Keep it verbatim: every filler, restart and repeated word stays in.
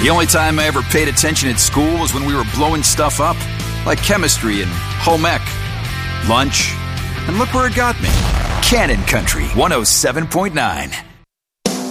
The only time I ever paid attention at school was when we were blowing stuff up, like chemistry and home ec. Lunch, and look where it got me. Cannon Country one oh seven point nine.